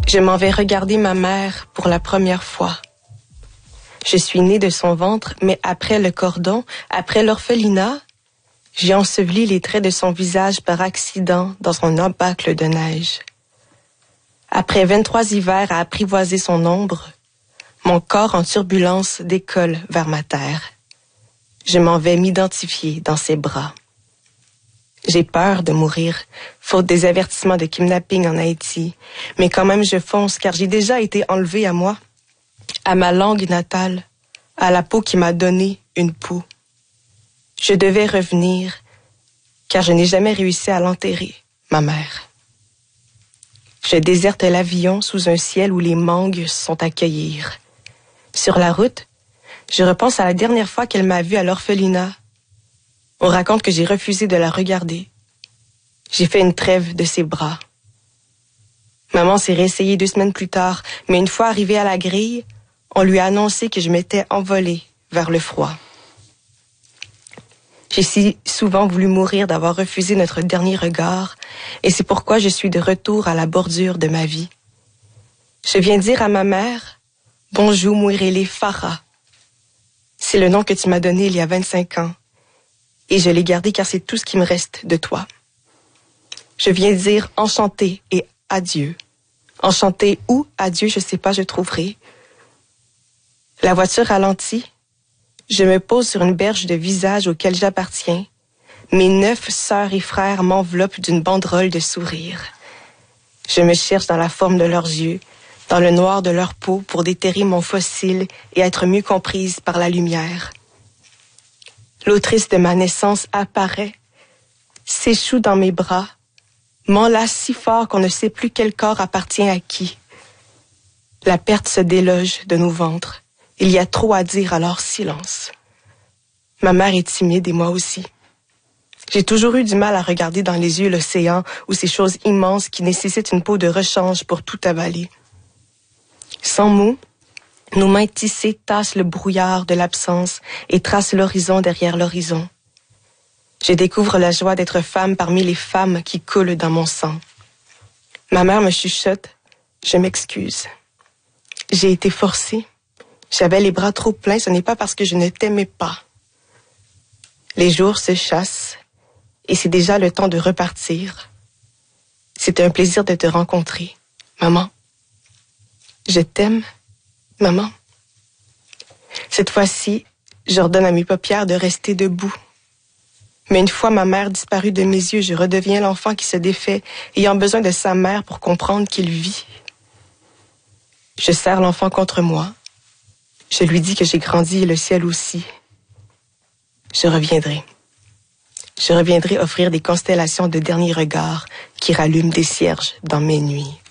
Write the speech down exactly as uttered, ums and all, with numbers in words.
Je m'en vais regarder ma mère pour la première fois. Je suis née de son ventre, mais après le cordon, après l'orphelinat, j'ai enseveli les traits de son visage par accident dans un embâcle de neige. Après vingt-trois hivers à apprivoiser son ombre, mon corps en turbulence décolle vers ma terre. Je m'en vais m'identifier dans ses bras. J'ai peur de mourir, faute des avertissements de kidnapping en Haïti, mais quand même je fonce car j'ai déjà été enlevée à moi, à ma langue natale, à la peau qui m'a donné une peau. Je devais revenir, car je n'ai jamais réussi à l'enterrer, ma mère. Je déserte l'avion sous un ciel où les mangues sont à cueillir. Sur la route, je repense à la dernière fois qu'elle m'a vue à l'orphelinat. On raconte que j'ai refusé de la regarder. J'ai fait une trêve de ses bras. Maman s'est réessayée deux semaines plus tard, mais une fois arrivée à la grille, on lui a annoncé que je m'étais envolée vers le froid. J'ai si souvent voulu mourir d'avoir refusé notre dernier regard, et c'est pourquoi je suis de retour à la bordure de ma vie. Je viens dire à ma mère, « Bonjour, Mouirele Farah. » C'est le nom que tu m'as donné il y a vingt-cinq ans, et je l'ai gardé car c'est tout ce qui me reste de toi. Je viens dire « Enchanté » et « Adieu ». Enchanté ou adieu, je sais pas, je trouverai. La voiture ralentit. Je me pose sur une berge de visage auquel j'appartiens. Mes neuf sœurs et frères m'enveloppent d'une banderole de sourires. Je me cherche dans la forme de leurs yeux, dans le noir de leur peau pour déterrer mon fossile et être mieux comprise par la lumière. L'autrice de ma naissance apparaît, s'échoue dans mes bras, m'enlace si fort qu'on ne sait plus quel corps appartient à qui. La perte se déloge de nos ventres. Il y a trop à dire, alors silence. Ma mère est timide et moi aussi. J'ai toujours eu du mal à regarder dans les yeux l'océan ou ces choses immenses qui nécessitent une peau de rechange pour tout avaler. Sans mots, nos mains tissées tassent le brouillard de l'absence et tracent l'horizon derrière l'horizon. Je découvre la joie d'être femme parmi les femmes qui coulent dans mon sang. Ma mère me chuchote, je m'excuse. J'ai été forcée. J'avais les bras trop pleins, ce n'est pas parce que je ne t'aimais pas. Les jours se chassent et c'est déjà le temps de repartir. C'était un plaisir de te rencontrer, maman. Je t'aime, maman. Cette fois-ci, j'ordonne à mes paupières de rester debout. Mais une fois ma mère disparue de mes yeux, je redeviens l'enfant qui se défait, ayant besoin de sa mère pour comprendre qu'il vit. Je serre l'enfant contre moi. Je lui dis que j'ai grandi et le ciel aussi. Je reviendrai. Je reviendrai offrir des constellations de derniers regards qui rallument des cierges dans mes nuits.